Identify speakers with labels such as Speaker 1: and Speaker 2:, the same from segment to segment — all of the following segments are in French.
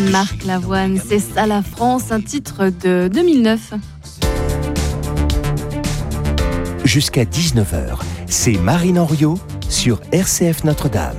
Speaker 1: Marc Lavoine, c'est ça la France, un titre de 2009.
Speaker 2: Jusqu'à 19h, c'est Marine Henriot sur RCF Notre-Dame.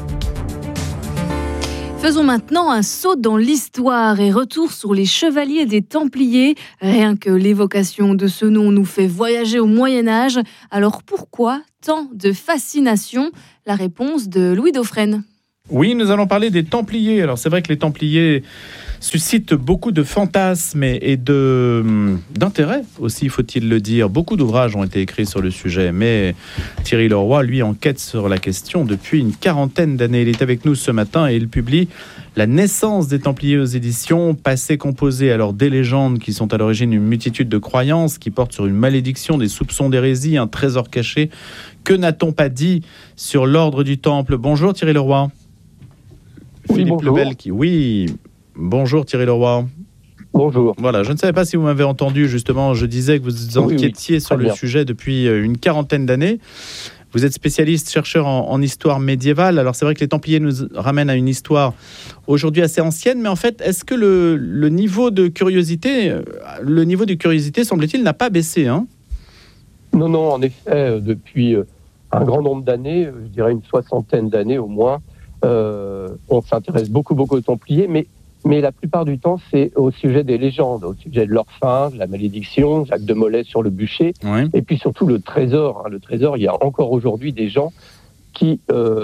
Speaker 1: Faisons maintenant un saut dans l'histoire et retour sur les chevaliers des Templiers. Rien que l'évocation de ce nom nous fait voyager au Moyen-Âge. Alors pourquoi tant de fascination ? La réponse de Louis Dauphren.
Speaker 3: Oui, nous allons parler des Templiers. Alors c'est vrai que les Templiers suscitent beaucoup de fantasmes et d'intérêt aussi, faut-il le dire. Beaucoup d'ouvrages ont été écrits sur le sujet, mais Thierry Leroy, lui, enquête sur la question depuis une quarantaine d'années. Il est avec nous ce matin et il publie La naissance des Templiers aux éditions, passé composé alors des légendes qui sont à l'origine d'une multitude de croyances qui portent sur une malédiction, des soupçons d'hérésie, un trésor caché. Que n'a-t-on pas dit sur l'ordre du Temple ? Bonjour Thierry Leroy.
Speaker 4: Oui,
Speaker 3: Philippe
Speaker 4: bonjour.
Speaker 3: Lebel qui... Oui, bonjour Thierry Leroy.
Speaker 4: Bonjour.
Speaker 3: Voilà, je ne savais pas si vous m'avez entendu, justement, je disais que vous enquêtiez sur le sujet depuis une quarantaine d'années. Vous êtes spécialiste, chercheur en histoire médiévale. Alors c'est vrai que les Templiers nous ramènent à une histoire aujourd'hui assez ancienne, mais en fait, est-ce que le niveau de curiosité, semble-t-il, n'a pas baissé, hein ?
Speaker 4: Non, en effet, depuis un grand nombre d'années, je dirais une soixantaine d'années au moins, on s'intéresse beaucoup aux Templiers, mais la plupart du temps, c'est au sujet des légendes, au sujet de leur fin, de la malédiction, Jacques de Molay sur le bûcher,
Speaker 3: Oui.
Speaker 4: et puis surtout le trésor. Le trésor, il y a encore aujourd'hui des gens qui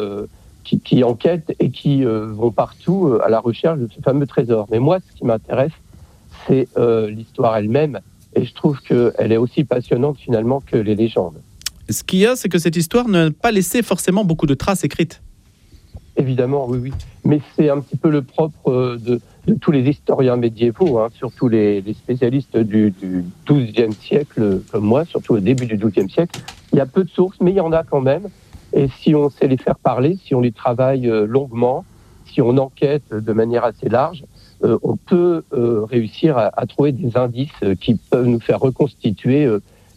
Speaker 4: enquêtent et qui vont partout à la recherche de ce fameux trésor. Mais moi, ce qui m'intéresse, c'est l'histoire elle-même, et je trouve qu'elle est aussi passionnante finalement que les légendes.
Speaker 3: Ce qu'il y a, c'est que cette histoire n'a pas laissé forcément beaucoup de traces écrites.
Speaker 4: Évidemment, oui. Mais c'est un petit peu le propre de tous les historiens médiévaux, hein, surtout les spécialistes du XIIe siècle, comme moi, surtout au début du XIIe siècle. Il y a peu de sources, mais il y en a quand même. Et si on sait les faire parler, si on les travaille longuement, si on enquête de manière assez large, on peut réussir à trouver des indices qui peuvent nous faire reconstituer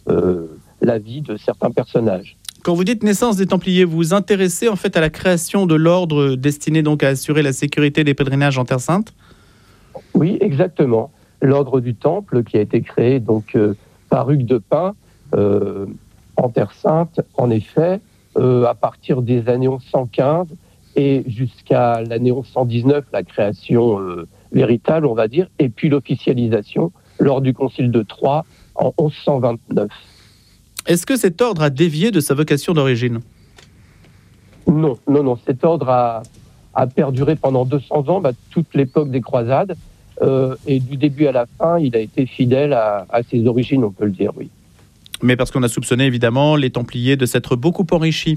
Speaker 4: la vie de certains personnages.
Speaker 3: Quand vous dites naissance des Templiers, vous vous intéressez en fait à la création de l'ordre destiné donc à assurer la sécurité des pèlerinages en Terre Sainte ?
Speaker 4: Oui, exactement. L'ordre du Temple qui a été créé donc par Hugues de Pint en Terre Sainte, en effet, à partir des années 1115 et jusqu'à l'année 1119, la création véritable, on va dire, et puis l'officialisation lors du Concile de Troyes en 1129.
Speaker 3: Est-ce que cet ordre a dévié de sa vocation d'origine ?
Speaker 4: Non. Cet ordre a perduré pendant 200 ans, toute l'époque des croisades, et du début à la fin, il a été fidèle à ses origines, on peut le dire, oui.
Speaker 3: Mais parce qu'on a soupçonné évidemment les Templiers de s'être beaucoup enrichis.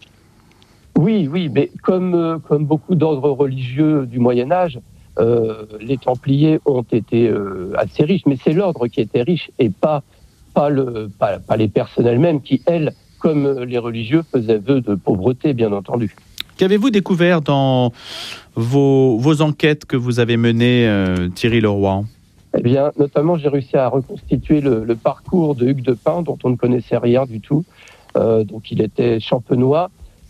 Speaker 4: Oui, mais comme beaucoup d'ordres religieux du Moyen-Âge, les Templiers ont été assez riches, mais c'est l'ordre qui était riche et pas les personnes elles-mêmes qui, elles, comme les religieux, faisaient vœu de pauvreté, bien entendu.
Speaker 3: Qu'avez-vous découvert dans vos enquêtes que vous avez menées, Thierry Leroy ?
Speaker 4: Eh bien, notamment, j'ai réussi à reconstituer le parcours de Hugues de Pint, dont on ne connaissait rien du tout. Donc, il était champenois.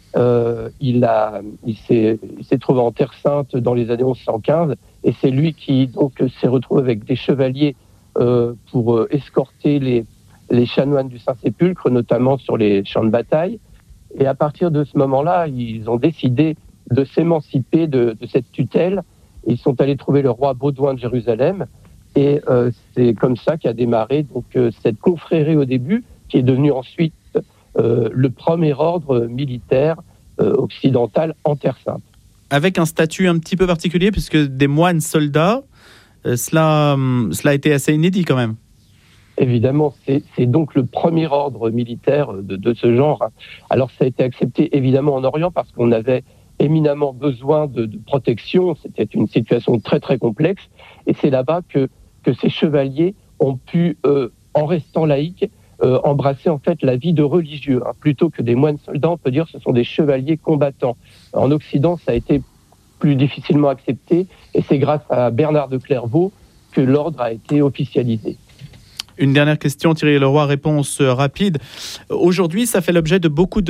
Speaker 4: Il s'est trouvé en Terre Sainte dans les années 1115, et c'est lui qui donc s'est retrouvé avec des chevaliers pour escorter les chanoines du Saint-Sépulcre, notamment sur les champs de bataille. Et à partir de ce moment-là, ils ont décidé de s'émanciper de cette tutelle. Ils sont allés trouver le roi Baudouin de Jérusalem. Et c'est comme ça qu'a démarré donc, cette confrérie au début, qui est devenue ensuite le premier ordre militaire occidental en Terre Sainte.
Speaker 3: Avec un statut un petit peu particulier, puisque des moines soldats, cela a été assez inédit quand même.
Speaker 4: Évidemment, c'est donc le premier ordre militaire de ce genre. Alors ça a été accepté évidemment en Orient parce qu'on avait éminemment besoin de protection. C'était une situation très très complexe. Et c'est là-bas que ces chevaliers ont pu, en restant laïcs, embrasser en fait la vie de religieux. Plutôt que des moines soldats, on peut dire que ce sont des chevaliers combattants. En Occident, ça a été plus difficilement accepté. Et c'est grâce à Bernard de Clairvaux que l'ordre a été officialisé.
Speaker 3: Une dernière question, Thierry Leroy, réponse rapide. Aujourd'hui, ça fait l'objet de beaucoup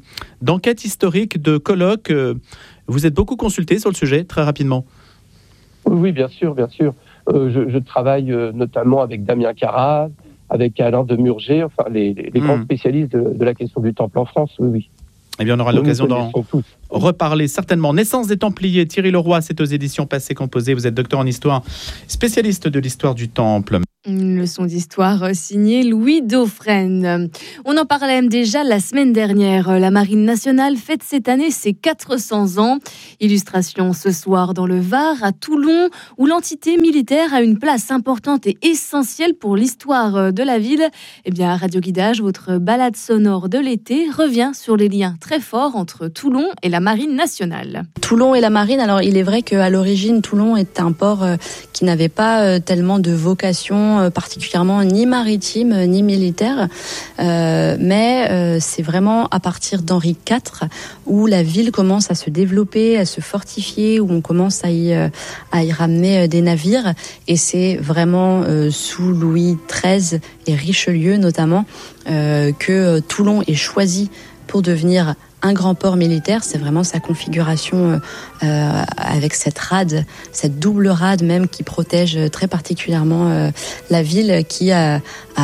Speaker 3: d'enquêtes historiques, de colloques. Vous êtes beaucoup consulté sur le sujet, très rapidement.
Speaker 4: Oui, bien sûr, bien sûr. Je travaille notamment avec Damien Carraz, avec Alain de Murger, enfin les grands spécialistes de la question du Temple en France, oui.
Speaker 3: Eh bien, on aura l'occasion d'en reparler certainement. Naissance des Templiers, Thierry Leroy, c'est aux éditions Passé Composé. Vous êtes docteur en histoire, spécialiste de l'histoire du Temple.
Speaker 1: Une leçon d'histoire signée Louis Dauphren. On en parlait déjà la semaine dernière. La Marine nationale fête cette année ses 400 ans. Illustration ce soir dans le Var, à Toulon, où l'entité militaire a une place importante et essentielle pour l'histoire de la ville. Eh bien, Radio Guidage, votre balade sonore de l'été, revient sur les liens très forts entre Toulon et la Marine nationale.
Speaker 5: Toulon et la Marine, alors il est vrai qu'à l'origine, Toulon est un port qui n'avait pas tellement de vocation particulièrement ni maritime ni militaire, mais c'est vraiment à partir d'Henri IV où la ville commence à se développer, à se fortifier, où on commence à y ramener des navires, et c'est vraiment sous Louis XIII et Richelieu notamment que Toulon est choisi pour devenir un grand port militaire. C'est vraiment sa configuration avec cette rade, cette double rade même qui protège très particulièrement la ville, qui a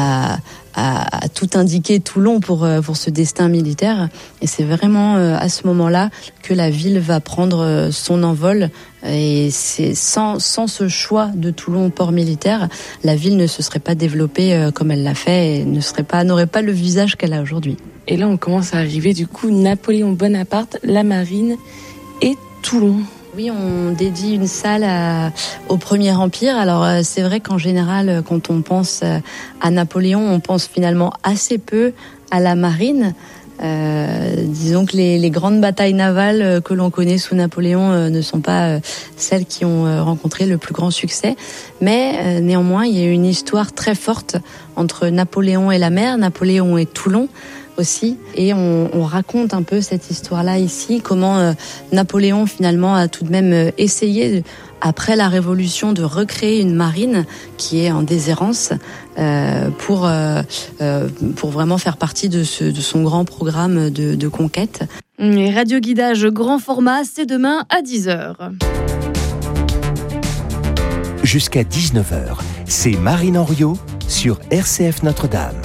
Speaker 5: tout indiqué Toulon pour ce destin militaire. Et c'est vraiment à ce moment-là que la ville va prendre son envol. Et c'est sans ce choix de Toulon port militaire, la ville ne se serait pas développée comme elle l'a fait et n'aurait pas le visage qu'elle a aujourd'hui.
Speaker 6: Et là, on commence à arriver, du coup, Napoléon Bonaparte, la Marine et Toulon.
Speaker 5: Oui, on dédie une salle au Premier Empire. Alors, c'est vrai qu'en général, quand on pense à Napoléon, on pense finalement assez peu à la Marine. Disons que les grandes batailles navales que l'on connaît sous Napoléon ne sont pas celles qui ont rencontré le plus grand succès. Mais néanmoins, il y a une histoire très forte entre Napoléon et la mer, Napoléon et Toulon aussi, et on raconte un peu cette histoire-là ici, comment Napoléon finalement a tout de même essayé, après la Révolution, de recréer une marine qui est en déshérence pour vraiment faire partie de son grand programme de conquête.
Speaker 1: Et Radio Guidage grand format, c'est demain à 10h.
Speaker 2: Jusqu'à 19h, c'est Marine Henriot sur RCF Notre-Dame.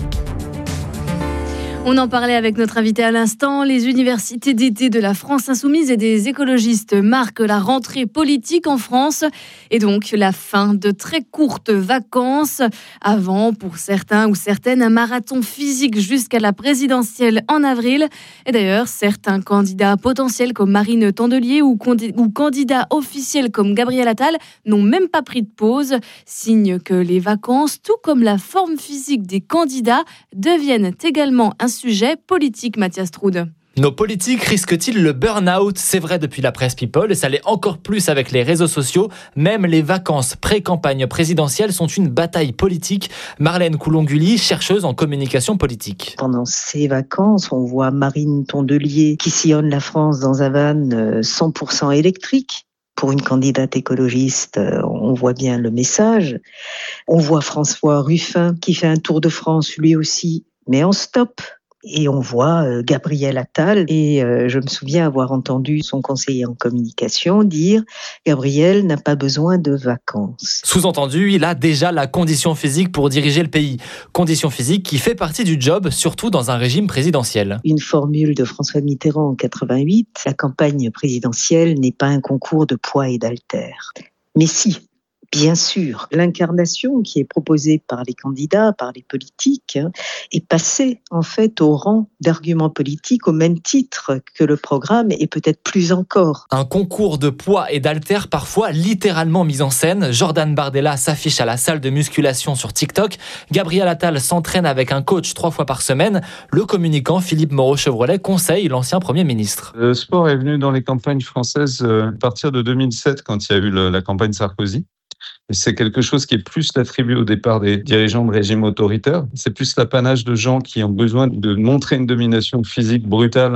Speaker 1: On en parlait avec notre invité à l'instant. Les universités d'été de la France insoumise et des écologistes marquent la rentrée politique en France et donc la fin de très courtes vacances. Avant, pour certains ou certaines, un marathon physique jusqu'à la présidentielle en avril. Et d'ailleurs, certains candidats potentiels comme Marine Tondelier ou candidats officiels comme Gabriel Attal n'ont même pas pris de pause. Signe que les vacances, tout comme la forme physique des candidats, deviennent également un sujet politique, Mathias Troude.
Speaker 7: Nos politiques risquent-ils le burn-out ? C'est vrai depuis la presse People et ça l'est encore plus avec les réseaux sociaux. Même les vacances pré-campagne présidentielle sont une bataille politique. Marlène Coulon-Gully, chercheuse en communication politique.
Speaker 8: Pendant ces vacances, on voit Marine Tondelier qui sillonne la France dans un van 100% électrique. Pour une candidate écologiste, on voit bien le message. On voit François Ruffin qui fait un tour de France lui aussi, mais en stop. Et on voit Gabriel Attal, et je me souviens avoir entendu son conseiller en communication dire « Gabriel n'a pas besoin de vacances ».
Speaker 7: Sous-entendu, il a déjà la condition physique pour diriger le pays. Condition physique qui fait partie du job, surtout dans un régime présidentiel.
Speaker 8: Une formule de François Mitterrand en 88, la campagne présidentielle n'est pas un concours de poids et d'haltères. Mais si, bien sûr, l'incarnation qui est proposée par les candidats, par les politiques, est passée en fait au rang d'argument politique au même titre que le programme et peut-être plus encore.
Speaker 7: Un concours de poids et d'haltères parfois littéralement mis en scène. Jordan Bardella s'affiche à la salle de musculation sur TikTok. Gabriel Attal s'entraîne avec un coach 3 fois par semaine. Le communicant Philippe Moreau-Chevrolet conseille l'ancien Premier ministre.
Speaker 9: Le sport est venu dans les campagnes françaises à partir de 2007 quand il y a eu la campagne Sarkozy. C'est quelque chose qui est plus l'attribut au départ des dirigeants de régimes autoritaires. C'est plus l'apanage de gens qui ont besoin de montrer une domination physique brutale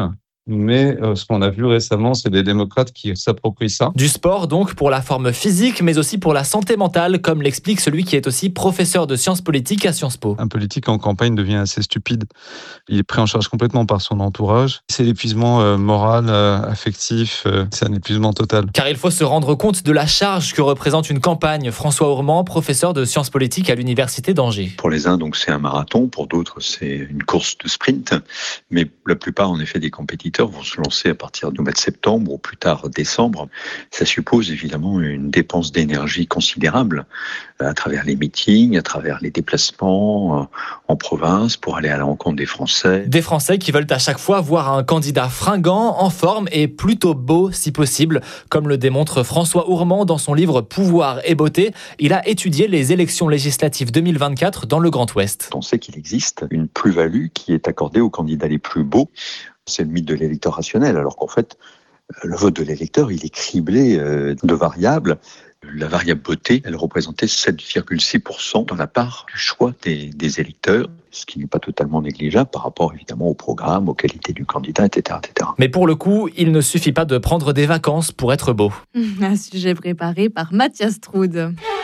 Speaker 9: Mais ce qu'on a vu récemment, c'est des démocrates qui s'approprient ça.
Speaker 7: Du sport donc pour la forme physique, mais aussi pour la santé mentale, comme l'explique celui qui est aussi professeur de sciences politiques à Sciences Po.
Speaker 9: Un politique en campagne devient assez stupide. Il est pris en charge complètement par son entourage. C'est l'épuisement moral, affectif, c'est un épuisement total.
Speaker 7: Car il faut se rendre compte de la charge que représente une campagne. François Ourmand, professeur de sciences politiques à l'université d'Angers.
Speaker 10: Pour les uns, donc c'est un marathon, pour d'autres c'est une course de sprint, mais la plupart en effet des compétiteurs vont se lancer à partir du mois de septembre ou plus tard décembre. Ça suppose évidemment une dépense d'énergie considérable à travers les meetings, à travers les déplacements en province pour aller à la rencontre des Français.
Speaker 7: Des Français qui veulent à chaque fois voir un candidat fringant, en forme et plutôt beau si possible, comme le démontre François Ourmand dans son livre Pouvoir et beauté. Il a étudié les élections législatives 2024 dans le Grand Ouest.
Speaker 10: On sait qu'il existe une plus-value qui est accordée aux candidats les plus beaux. C'est le mythe de l'électeur rationnel, alors qu'en fait, le vote de l'électeur, il est criblé de variables. La variable beauté, elle représentait 7,6% dans la part du choix des électeurs, ce qui n'est pas totalement négligeable par rapport évidemment au programme, aux qualités du candidat, etc., etc.
Speaker 7: Mais pour le coup, il ne suffit pas de prendre des vacances pour être beau.
Speaker 1: Un sujet préparé par Mathias Strud.